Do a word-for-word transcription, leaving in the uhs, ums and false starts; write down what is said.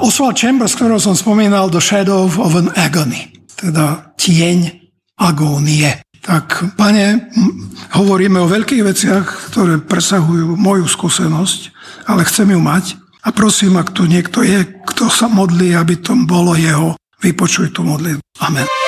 Oswald Chambers, ktorého som spomínal, The Shadow of an Agony, teda tieň agónie. Tak, Pane, hovoríme o veľkých veciach, ktoré presahujú moju skúsenosť, ale chcem ju mať. A prosím, ak tu niekto je, kto sa modlí, aby to bolo jeho, vypočuj tú modlitbu. Amen.